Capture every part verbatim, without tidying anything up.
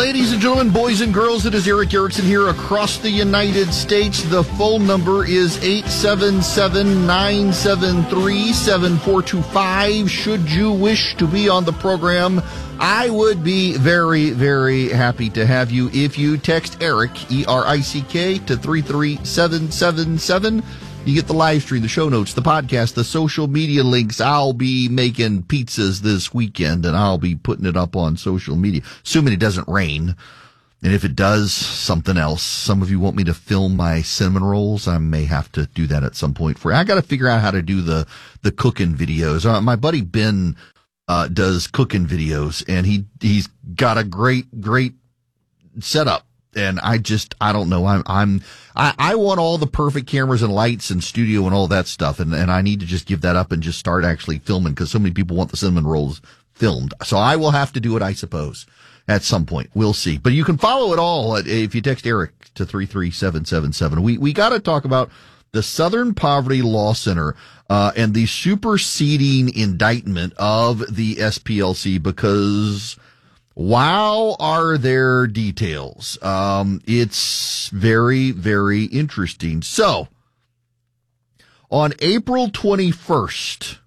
Ladies and gentlemen, boys and girls, it is Eric Erickson here across the United States. The phone number is eight seven seven, nine seven three, seven four two five. Should you wish to be on the program, I would be very, very happy to have you if you text Eric, E R I C K, to three three seven seven seven. You get the live stream, the show notes, the podcast, the social media links. I'll be making pizzas this weekend, and I'll be putting it up on social media, assuming it doesn't rain. And if it does, something else. Some of you want me to film my cinnamon rolls. I may have to do that at some point. For I got to figure out how to do the the cooking videos. Uh, my buddy Ben uh, does cooking videos, and he he's got a great great setup. And I just, I don't know. I'm, I'm, I, I want all the perfect cameras and lights and studio and all that stuff. And, and I need to just give that up and just start actually filming because so many people want the cinnamon rolls filmed. So I will have to do it, I suppose, at some point. We'll see. But you can follow it all if you text Eric to three three seven seven seven. We, we got to talk about the Southern Poverty Law Center, uh, and the superseding indictment of the S P L C because wow, are there details? Um, it's very, very interesting. So, on April twenty-first,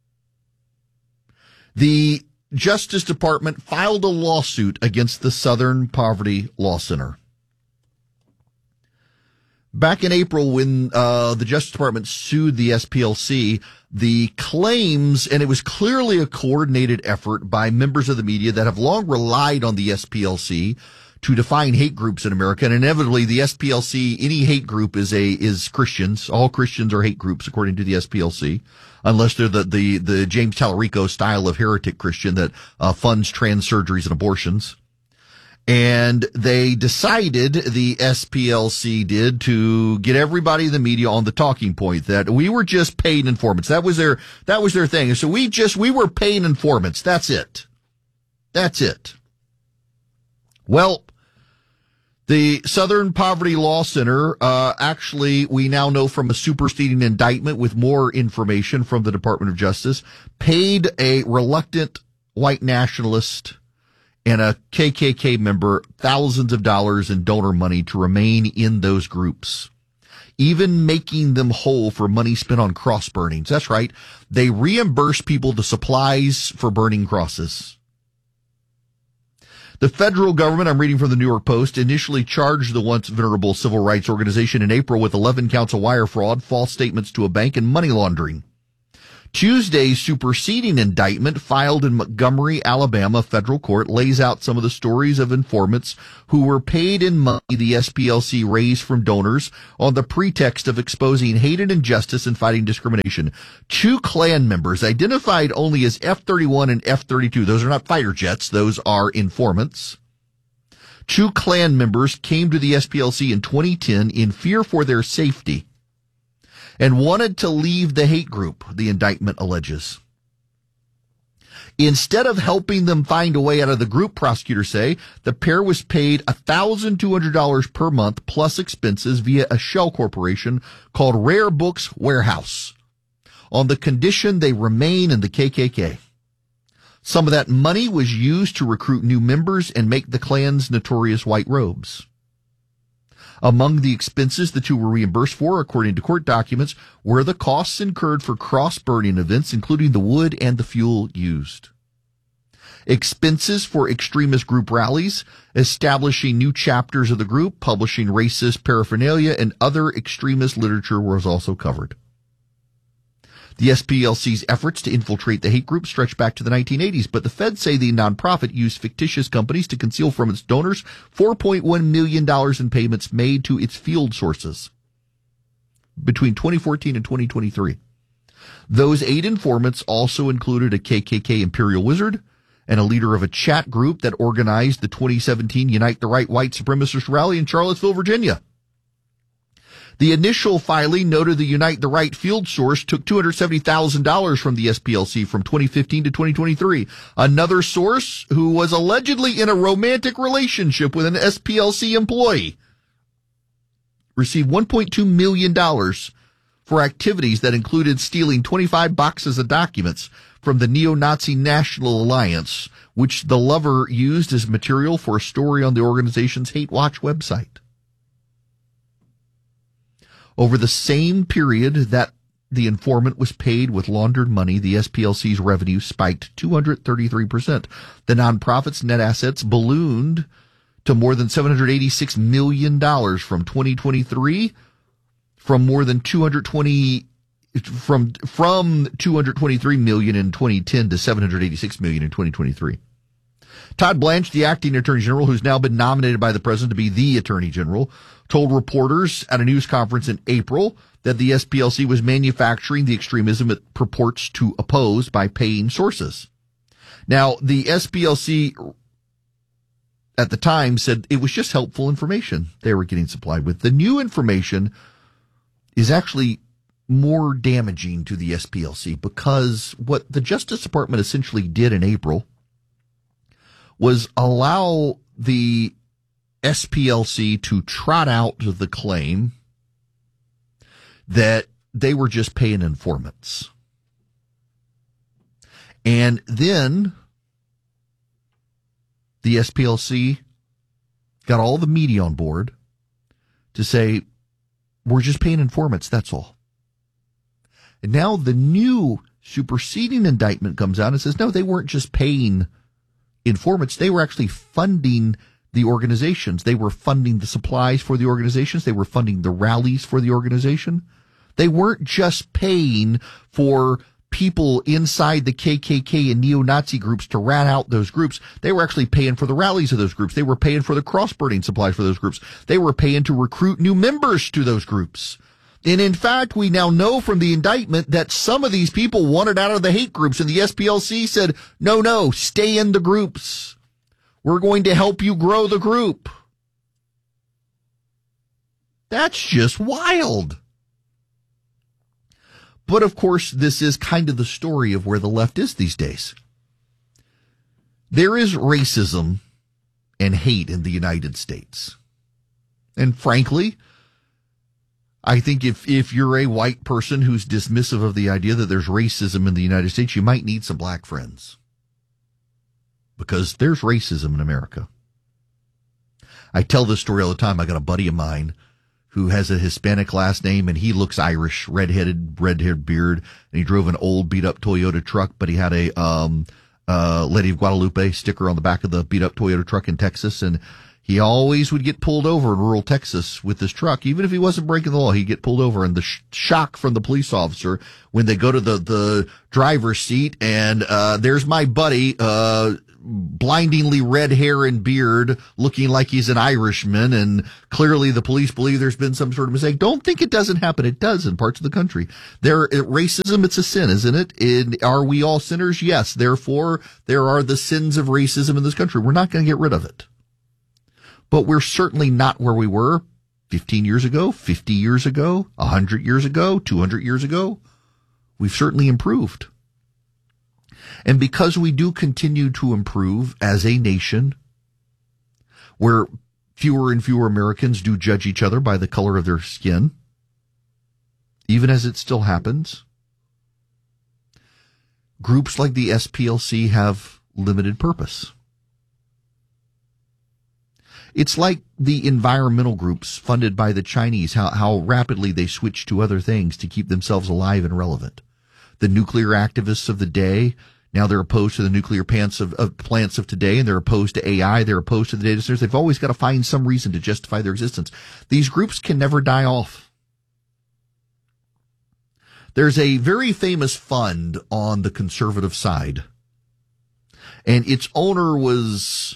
the Justice Department filed a lawsuit against the Southern Poverty Law Center. Back in April, when uh, the Justice Department sued the S P L C, the claims, and it was clearly a coordinated effort by members of the media that have long relied on the S P L C to define hate groups in America. And inevitably, the S P L C, any hate group is a is Christians. All Christians are hate groups, according to the S P L C, unless they're the the, the James Tallarico style of heretic Christian that uh, funds trans surgeries and abortions. And they decided, the S P L C did, to get everybody in the media on the talking point that we were just paid informants. That was their, that was their thing. So we just, we were paying informants. That's it. That's it. Well, the Southern Poverty Law Center, uh, actually, we now know from a superseding indictment with more information from the Department of Justice, paid a reluctant white nationalist and a K K K member thousands of dollars in donor money to remain in those groups, even making them whole for money spent on cross burnings. That's right. They reimburse people the supplies for burning crosses. The federal government, I'm reading from the New York Post, initially charged the once venerable civil rights organization in April with eleven counts of wire fraud, false statements to a bank, and money laundering. Tuesday's superseding indictment filed in Montgomery, Alabama federal court lays out some of the stories of informants who were paid in money the S P L C raised from donors on the pretext of exposing hate and injustice and fighting discrimination. Two Klan members, identified only as F thirty-one and F thirty-two, those are not fighter jets, those are informants. Two Klan members came to the S P L C in twenty ten in fear for their safety and wanted to leave the hate group, the indictment alleges. Instead of helping them find a way out of the group, prosecutors say, the pair was paid one thousand two hundred dollars per month plus expenses via a shell corporation called Rare Books Warehouse on the condition they remain in the K K K. Some of that money was used to recruit new members and make the Klan's notorious white robes. Among the expenses the two were reimbursed for, according to court documents, were the costs incurred for cross-burning events, including the wood and the fuel used. Expenses for extremist group rallies, establishing new chapters of the group, publishing racist paraphernalia, and other extremist literature was also covered. The S P L C's efforts to infiltrate the hate group stretch back to the nineteen eighties, but the feds say the nonprofit used fictitious companies to conceal from its donors four point one million dollars in payments made to its field sources between twenty fourteen and twenty twenty-three. Those eight informants also included a K K K Imperial Wizard and a leader of a chat group that organized the twenty seventeen Unite the Right white supremacist rally in Charlottesville, Virginia. The initial filing noted the Unite the Right field source took two hundred seventy thousand dollars from the S P L C from twenty fifteen to twenty twenty-three. Another source, who was allegedly in a romantic relationship with an S P L C employee, received one point two million dollars for activities that included stealing twenty-five boxes of documents from the Neo-Nazi National Alliance, which the lover used as material for a story on the organization's Hate Watch website. Over the same period that the informant was paid with laundered money, the S P L C's revenue spiked two hundred thirty-three percent. The nonprofit's net assets ballooned to more than seven hundred eighty-six million dollars from twenty twenty-three, from more than two hundred twenty from from two hundred twenty-three million dollars in twenty ten to seven hundred eighty-six million dollars in twenty twenty-three. Todd Blanche, the acting attorney general, who's now been nominated by the president to be the attorney general, told reporters at a news conference in April that the S P L C was manufacturing the extremism it purports to oppose by paying sources. Now, the S P L C at the time said it was just helpful information they were getting supplied with. The new information is actually more damaging to the S P L C because what the Justice Department essentially did in April was allow the S P L C to trot out the claim that they were just paying informants. And then the S P L C got all the media on board to say, we're just paying informants, that's all. And now the new superseding indictment comes out and says, no, they weren't just paying informants, they were actually funding the organizations. They were funding the supplies for the organizations. They were funding the rallies for the organization. They weren't just paying for people inside the K K K and neo-Nazi groups to rat out those groups. They were actually paying for the rallies of those groups. They were paying for the cross-burning supplies for those groups. They were paying to recruit new members to those groups. And in fact, we now know from the indictment that some of these people wanted out of the hate groups, and the S P L C said, no, no, stay in the groups. We're going to help you grow the group. That's just wild. But of course, this is kind of the story of where the left is these days. There is racism and hate in the United States. And frankly, I think if, if you're a white person who's dismissive of the idea that there's racism in the United States, you might need some black friends. Because there's racism in America. I tell this story all the time. I got a buddy of mine who has a Hispanic last name, and he looks Irish, red-headed, red-haired beard, and he drove an old beat-up Toyota truck, but he had a um uh Lady of Guadalupe sticker on the back of the beat-up Toyota truck in Texas, and he always would get pulled over in rural Texas with this truck. Even if he wasn't breaking the law, he'd get pulled over. And the sh- shock from the police officer when they go to the, the driver's seat and, uh, there's my buddy, uh, blindingly red hair and beard, looking like he's an Irishman. And clearly the police believe there's been some sort of mistake. Don't think it doesn't happen. It does in parts of the country. There, racism, it's a sin, isn't it? And are we all sinners? Yes. Therefore, there are the sins of racism in this country. We're not going to get rid of it. But we're certainly not where we were fifteen years ago, fifty years ago, one hundred years ago, two hundred years ago. We've certainly improved. And because we do continue to improve as a nation, where fewer and fewer Americans do judge each other by the color of their skin, even as it still happens, groups like the S P L C have limited purpose. It's like the environmental groups funded by the Chinese, how, how rapidly they switch to other things to keep themselves alive and relevant. The nuclear activists of the day, now they're opposed to the nuclear plants of, of plants of today, and they're opposed to A I, they're opposed to the data centers. They've always got to find some reason to justify their existence. These groups can never die off. There's a very famous fund on the conservative side, and its owner was...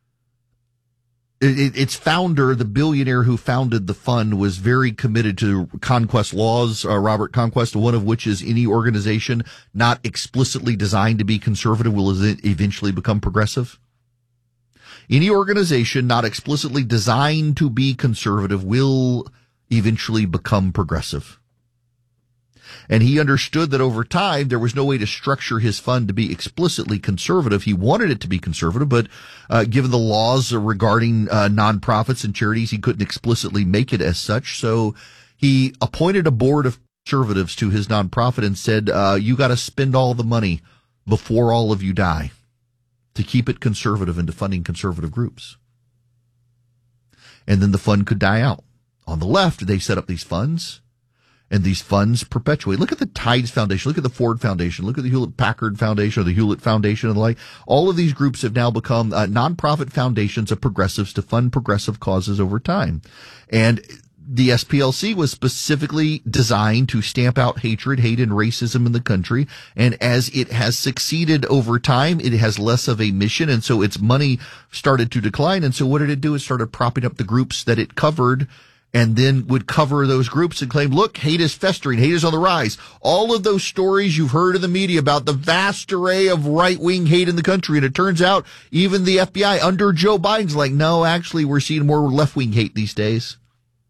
Its founder, the billionaire who founded the fund, was very committed to Conquest laws, uh, Robert Conquest, one of which is any organization not explicitly designed to be conservative will eventually become progressive. Any organization not explicitly designed to be conservative will eventually become progressive. And he understood that over time, there was no way to structure his fund to be explicitly conservative. He wanted it to be conservative, but uh, given the laws regarding uh, nonprofits and charities, he couldn't explicitly make it as such. So he appointed a board of conservatives to his nonprofit and said, uh, you got to spend all the money before all of you die to keep it conservative and to funding conservative groups. And then the fund could die out. On the left, they set up these funds, and these funds perpetuate. Look at the Tides Foundation. Look at the Ford Foundation. Look at the Hewlett-Packard Foundation or the Hewlett Foundation and the like. All of these groups have now become uh, nonprofit foundations of progressives to fund progressive causes over time. And the S P L C was specifically designed to stamp out hatred, hate, and racism in the country. And as it has succeeded over time, it has less of a mission. And so its money started to decline. And so what did it do? It started propping up the groups that it covered, and then would cover those groups and claim, look, hate is festering, hate is on the rise. All of those stories you've heard in the media about the vast array of right-wing hate in the country. And it turns out even the F B I under Joe Biden's like, no, actually, we're seeing more left-wing hate these days.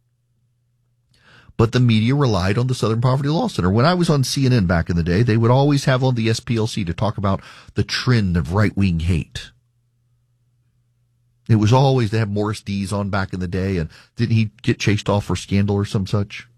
But the media relied on the Southern Poverty Law Center. When I was on C N N back in the day, they would always have on the S P L C to talk about the trend of right-wing hate. It was always, they had Morris Dees on back in the day, and didn't he get chased off for scandal or some such?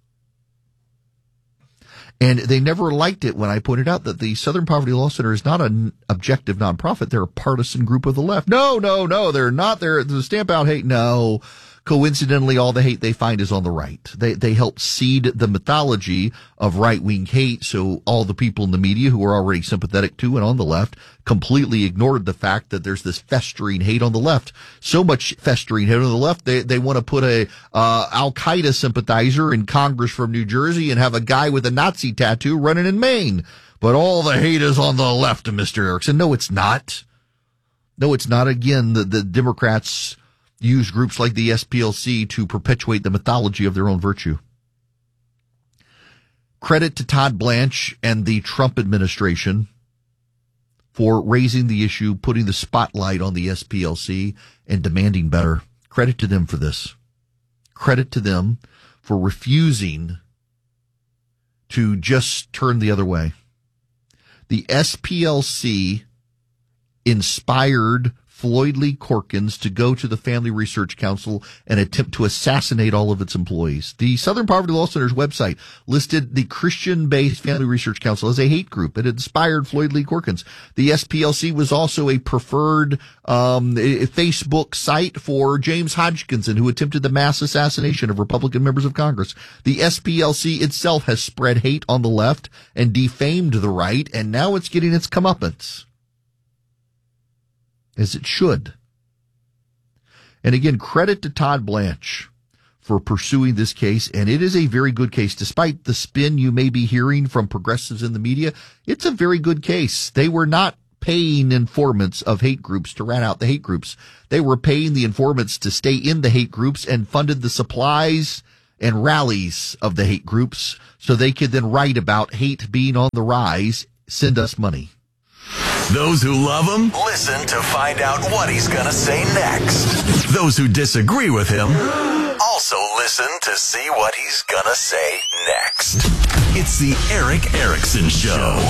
And they never liked it when I pointed out that the Southern Poverty Law Center is not an objective nonprofit. They're a partisan group of the left. No, no, no, they're not. They're the stamp out hate. No. Coincidentally, all the hate they find is on the right. They they help seed the mythology of right-wing hate, so all the people in the media who are already sympathetic to and on the left completely ignored the fact that there's this festering hate on the left. So much festering hate on the left, they they want to put a uh, Al-Qaeda sympathizer in Congress from New Jersey and have a guy with a Nazi tattoo running in Maine. But all the hate is on the left, Mister Erickson. No, it's not. No, it's not. Again, the, the Democrats use groups like the S P L C to perpetuate the mythology of their own virtue. Credit to Todd Blanche and the Trump administration for raising the issue, putting the spotlight on the S P L C, and demanding better. Credit to them for this. Credit to them for refusing to just turn the other way. The S P L C inspired Floyd Lee Corkins to go to the Family Research Council and attempt to assassinate all of its employees. The Southern Poverty Law Center's website listed the Christian-based Family Research Council as a hate group. It inspired Floyd Lee Corkins. The S P L C was also a preferred um, a Facebook site for James Hodgkinson, who attempted the mass assassination of Republican members of Congress. The S P L C itself has spread hate on the left and defamed the right, and now it's getting its comeuppance, as it should. And again, credit to Todd Blanche for pursuing this case, and it is a very good case. Despite the spin you may be hearing from progressives in the media, it's a very good case. They were not paying informants of hate groups to rat out the hate groups. They were paying the informants to stay in the hate groups and funded the supplies and rallies of the hate groups so they could then write about hate being on the rise, send us money. Those who love him, listen to find out what he's going to say next. Those who disagree with him, also listen to see what he's going to say next. It's the Erick Erickson Show.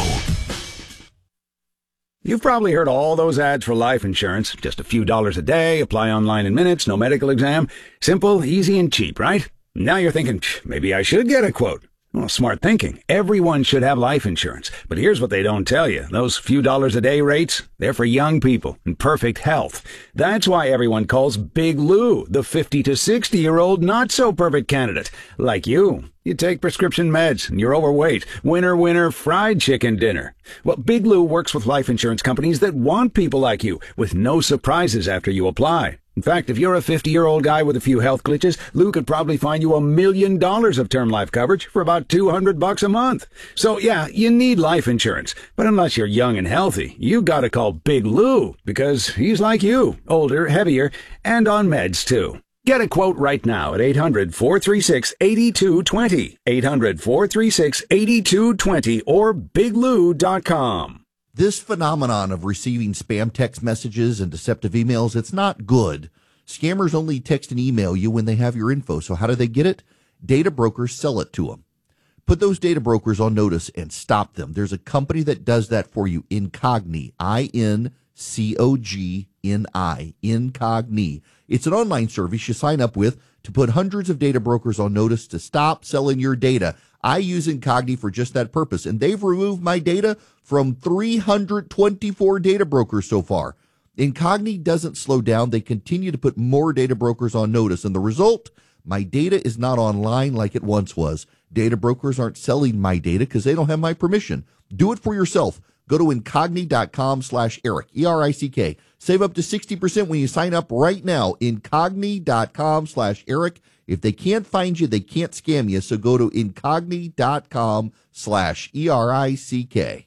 You've probably heard all those ads for life insurance. Just a few dollars a day, apply online in minutes, no medical exam. Simple, easy, and cheap, right? Now you're thinking, maybe I should get a quote. Well, smart thinking. Everyone should have life insurance. But here's what they don't tell you. Those few dollars a day rates, they're for young people in perfect health. That's why everyone calls Big Lou the fifty to sixty-year-old not-so-perfect candidate. Like you. You take prescription meds and you're overweight. Winner, winner, fried chicken dinner. Well, Big Lou works with life insurance companies that want people like you with no surprises after you apply. In fact, if you're a fifty-year-old guy with a few health glitches, Lou could probably find you a million dollars of term life coverage for about two hundred bucks a month. So yeah, you need life insurance. But unless you're young and healthy, you gotta call Big Lou because he's like you, older, heavier, and on meds too. Get a quote right now at eight hundred, four three six, eight two two zero, eight hundred, four three six, eight two two zero, or big lou dot com. This phenomenon of receiving spam text messages and deceptive emails, it's not good. Scammers only text and email you when they have your info. So how do they get it? Data brokers sell it to them. Put those data brokers on notice and stop them. There's a company that does that for you, Incogni, I N C O G N I, Incogni. It's an online service you sign up with to put hundreds of data brokers on notice to stop selling your data. I use Incogni for just that purpose, and they've removed my data from three hundred twenty-four data brokers so far. Incogni doesn't slow down. They continue to put more data brokers on notice, and the result, my data is not online like it once was. Data brokers aren't selling my data because they don't have my permission. Do it for yourself. Go to Incogni.com slash Eric, E R I C K. Save up to sixty percent when you sign up right now. Incogni.com slash Eric. If they can't find you, they can't scam you. So go to Incogni.com slash E R I C K.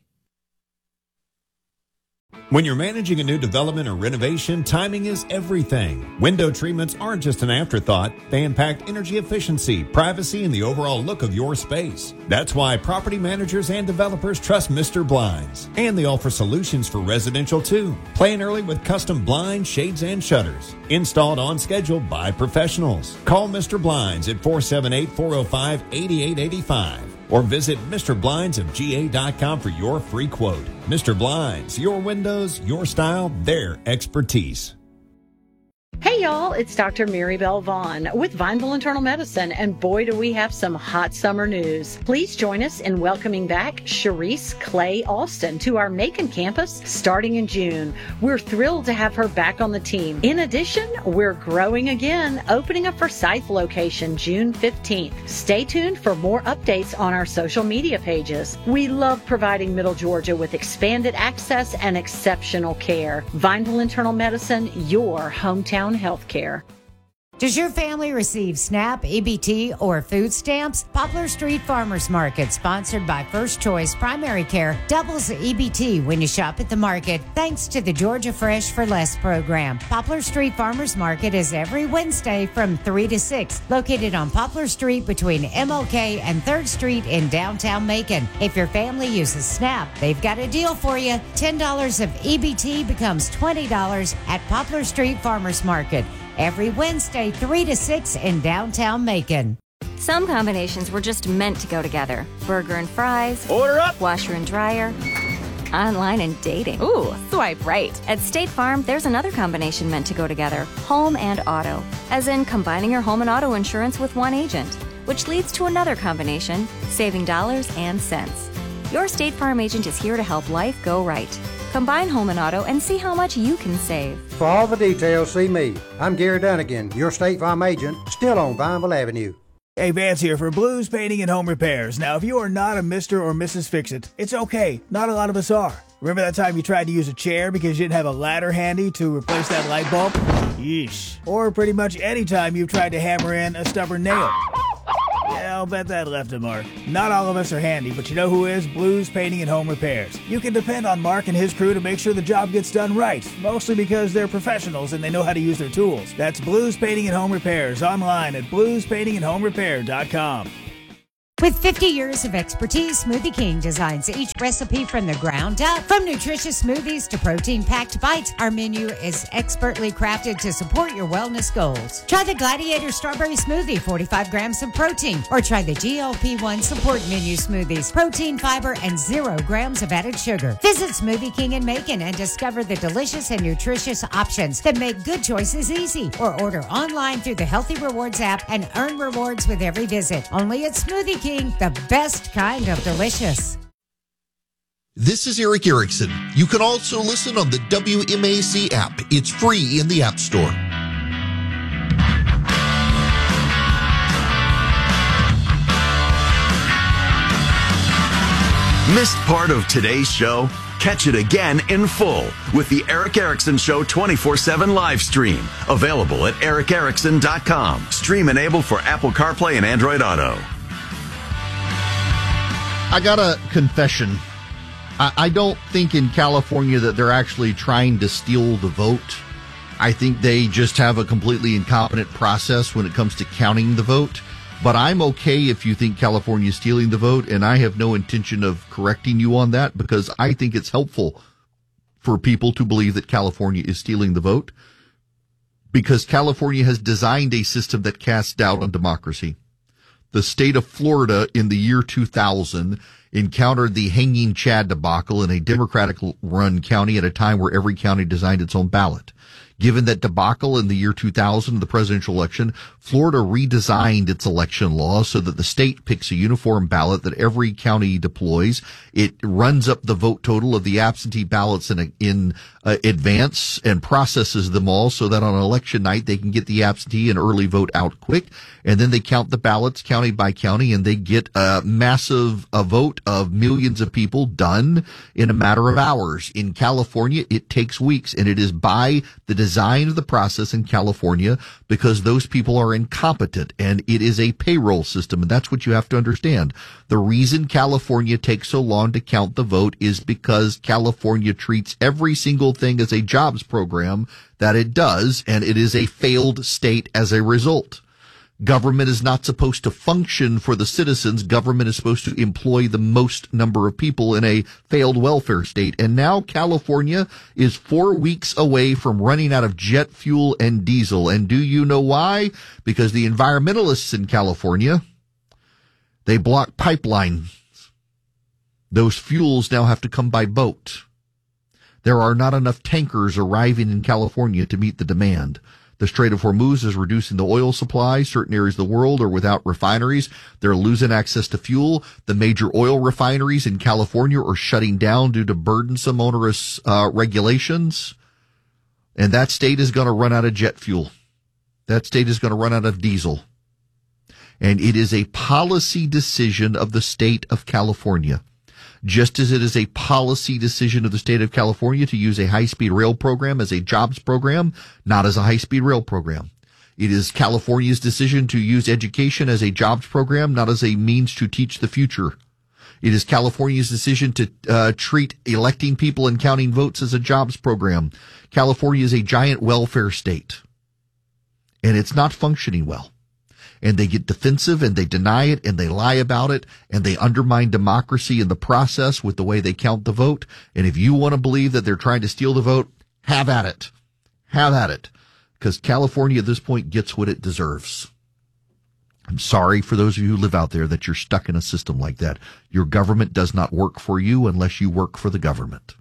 When you're managing a new development or renovation, timing is everything. Window treatments aren't just an afterthought. They impact energy efficiency, privacy, and the overall look of your space. That's why property managers and developers trust Mister Blinds. And they offer solutions for residential too. Plan early with custom blinds, shades, and shutters. Installed on schedule by professionals. Call Mister Blinds at four seven eight, four oh five, eight eight eight five. Or visit Mister Blinds of G A dot com for your free quote. Mister Blinds, your windows, your style, their expertise. Hey y'all, it's Doctor Maribel Vaughn with Vineville Internal Medicine, and boy do we have some hot summer news. Please join us in welcoming back Sharice Clay Alston to our Macon campus starting in June. We're thrilled to have her back on the team. In addition, we're growing again, opening a Forsyth location June fifteenth. Stay tuned for more updates on our social media pages. We love providing Middle Georgia with expanded access and exceptional care. Vineville Internal Medicine, your hometown healthcare. Does your family receive SNAP, E B T, or food stamps? Poplar Street Farmers Market, sponsored by First Choice Primary Care, doubles the E B T when you shop at the market, thanks to the Georgia Fresh for Less program. Poplar Street Farmers Market is every Wednesday from three to six, located on Poplar Street between M L K and third Street in downtown Macon. If your family uses SNAP, they've got a deal for you. ten dollars of E B T becomes twenty dollars at Poplar Street Farmers Market. Every Wednesday, three to six in downtown Macon. Some combinations were just meant to go together. Burger and fries. Order up! Washer and dryer. Online and dating. Ooh, swipe right. At State Farm, there's another combination meant to go together. Home and auto. As in combining your home and auto insurance with one agent. Which leads to another combination, saving dollars and cents. Your State Farm agent is here to help life go right. Combine home and auto and see how much you can save. For all the details, see me. I'm Gary Dunnigan, your State Farm agent, still on Vineville Avenue. Hey, Vance here for Blues Painting and Home Repairs. Now, if you are not a Mister or Missus Fix-It, it's okay. Not a lot of us are. Remember that time you tried to use a chair because you didn't have a ladder handy to replace that light bulb? Yeesh. Or pretty much any time you've tried to hammer in a stubborn nail. Yeah, I'll bet that left a mark. Not all of us are handy, but you know who is? Blues Painting and Home Repairs. You can depend on Mark and his crew to make sure the job gets done right, mostly because they're professionals and they know how to use their tools. That's Blues Painting and Home Repairs, online at blues painting and home repair dot com. With fifty years of expertise, Smoothie King designs each recipe from the ground up. From nutritious smoothies to protein-packed bites, our menu is expertly crafted to support your wellness goals. Try the Gladiator Strawberry Smoothie, forty-five grams of protein, or try the G L P one Support Menu Smoothies, protein, fiber, and zero grams of added sugar. Visit Smoothie King in Macon and discover the delicious and nutritious options that make good choices easy. Or order online through the Healthy Rewards app and earn rewards with every visit. Only at Smoothie King. The best kind of delicious. This is Eric Erickson. You can also listen on the W M A C app. It's free in the App Store. Missed part of today's show? Catch it again in full with the Eric Erickson Show twenty-four seven live stream. Available at eric erickson dot com. Stream enabled for Apple CarPlay and Android Auto. I got a confession. I, I don't think in California that they're actually trying to steal the vote. I think they just have a completely incompetent process when it comes to counting the vote. But I'm okay if you think California is stealing the vote, and I have no intention of correcting you on that because I think it's helpful for people to believe that California is stealing the vote because California has designed a system that casts doubt on democracy. The state of Florida in the year two thousand encountered the Hanging Chad debacle in a Democratic-run county at a time where every county designed its own ballot. Given that debacle in the year two thousand, the presidential election, Florida redesigned its election law so that the state picks a uniform ballot that every county deploys. It runs up the vote total of the absentee ballots in, in uh, advance and processes them all so that on election night they can get the absentee and early vote out quick. And then they count the ballots county by county, and they get a massive a vote of millions of people done in a matter of hours. In California, it takes weeks, and it is by the design of the process in California because those people are incompetent, and it is a payroll system, and that's what you have to understand. The reason California takes so long to count the vote is because California treats every single thing as a jobs program that it does, and it is a failed state as a result. Government is not supposed to function for the citizens. Government is supposed to employ the most number of people in a failed welfare state. And now California is four weeks away from running out of jet fuel and diesel. And do you know why? Because the environmentalists in California, they block pipelines. Those fuels now have to come by boat. There are not enough tankers arriving in California to meet the demand. The Strait of Hormuz is reducing the oil supply. Certain areas of the world are without refineries. They're losing access to fuel. The major oil refineries in California are shutting down due to burdensome, onerous uh, regulations. And that state is going to run out of jet fuel. That state is going to run out of diesel. And it is a policy decision of the state of California. Just as it is a policy decision of the state of California to use a high-speed rail program as a jobs program, not as a high-speed rail program. It is California's decision to use education as a jobs program, not as a means to teach the future. It is California's decision to uh, treat electing people and counting votes as a jobs program. California is a giant welfare state, and it's not functioning well. And they get defensive, and they deny it, and they lie about it, and they undermine democracy in the process with the way they count the vote. And if you want to believe that they're trying to steal the vote, have at it. Have at it. Because California at this point gets what it deserves. I'm sorry for those of you who live out there that you're stuck in a system like that. Your government does not work for you unless you work for the government.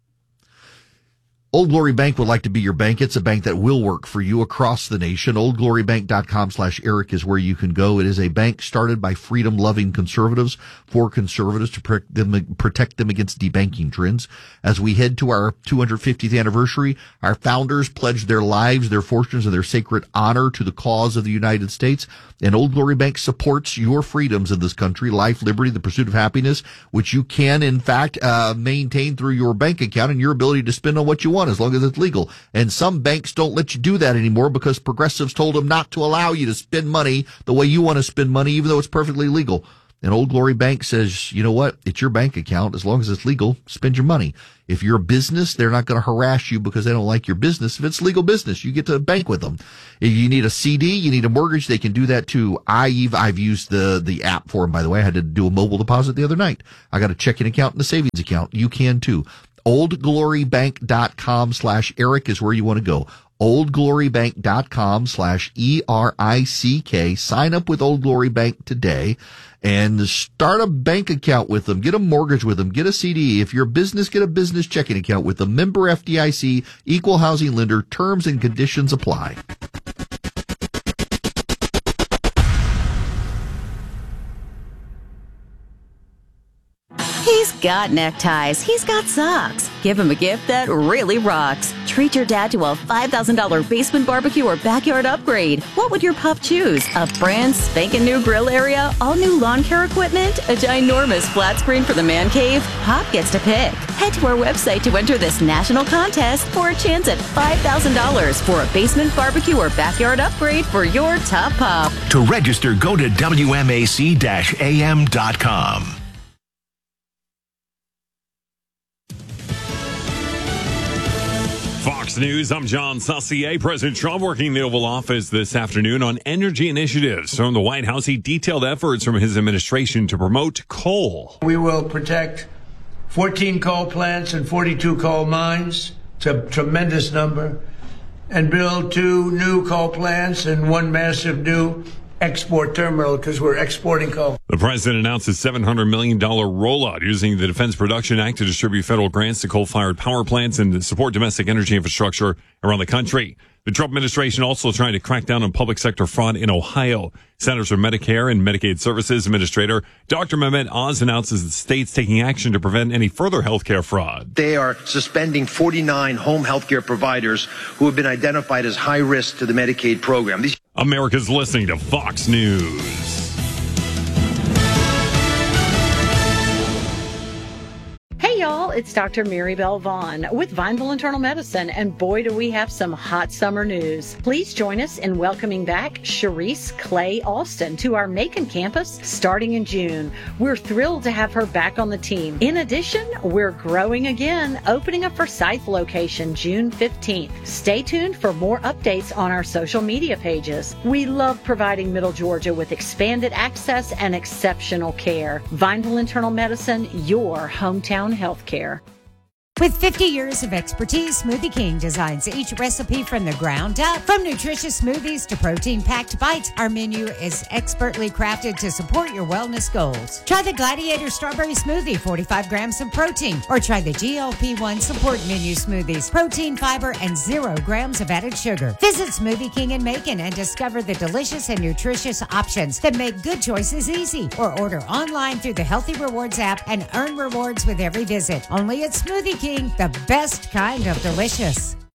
Old Glory Bank would like to be your bank. It's a bank that will work for you across the nation. oldglorybank.com slash Eric is where you can go. It is a bank started by freedom-loving conservatives for conservatives to protect them, protect them against debanking trends. As we head to our two hundred fiftieth anniversary, our founders pledged their lives, their fortunes, and their sacred honor to the cause of the United States. And Old Glory Bank supports your freedoms in this country, life, liberty, the pursuit of happiness, which you can, in fact, uh, maintain through your bank account and your ability to spend on what you want, as long as it's legal. And some banks don't let you do that anymore because progressives told them not to allow you to spend money the way you want to spend money, even though it's perfectly legal. And Old Glory Bank says, you know what? It's your bank account. As long as it's legal, spend your money. If you're a business, they're not going to harass you because they don't like your business. If it's legal business, you get to bank with them. If you need a C D, you need a mortgage, they can do that too. I've, I've used the, the app for them, by the way. I had to do a mobile deposit the other night. I got a checking account and a savings account. You can too. oldglorybank.com slash Eric is where you want to go. oldglorybank.com slash E R I C K. Sign up with Old Glory Bank today and start a bank account with them. Get a mortgage with them. Get a C D. If you're a business, get a business checking account with them. Member F D I C, equal housing lender. Terms and conditions apply. He's got neckties. He's got socks. Give him a gift that really rocks. Treat your dad to a five thousand dollars basement barbecue or backyard upgrade. What would your pup choose? A brand spanking new grill area? All new lawn care equipment? A ginormous flat screen for the man cave? Pop gets to pick. Head to our website to enter this national contest for a chance at five thousand dollars for a basement barbecue or backyard upgrade for your top pup. To register, go to W M A C A M dot com. Fox News, I'm John Saucier. President Trump working in the Oval Office this afternoon on energy initiatives. From the White House, he detailed efforts from his administration to promote coal. We will protect fourteen coal plants and forty-two coal mines. It's a tremendous number. And build two new coal plants and one massive new export terminal because we're exporting coal. The president announced a seven hundred million dollars rollout using the Defense Production Act to distribute federal grants to coal-fired power plants and to support domestic energy infrastructure around the country. The Trump administration also trying to crack down on public sector fraud in Ohio. Centers for Medicare and Medicaid Services Administrator Doctor Mehmet Oz announces the state's taking action to prevent any further healthcare fraud. They are suspending forty-nine home healthcare providers who have been identified as high risk to the Medicaid program. These- America's listening to Fox News. Hey y'all, it's Doctor Mary Bell Vaughn with Vineville Internal Medicine, and boy do we have some hot summer news. Please join us in welcoming back Sharice Clay Alston to our Macon campus starting in June. We're thrilled to have her back on the team. In addition, we're growing again, opening a Forsyth location June fifteenth. Stay tuned for more updates on our social media pages. We love providing Middle Georgia with expanded access and exceptional care. Vineville Internal Medicine, your hometown healthcare. With fifty years of expertise, Smoothie King designs each recipe from the ground up. From nutritious smoothies to protein-packed bites, our menu is expertly crafted to support your wellness goals. Try the Gladiator Strawberry Smoothie, forty-five grams of protein, or try the G L P one Support Menu Smoothies, protein, fiber, and zero grams of added sugar. Visit Smoothie King in Macon and discover the delicious and nutritious options that make good choices easy. Or order online through the Healthy Rewards app and earn rewards with every visit. Only at Smoothie King, the best kind of delicious.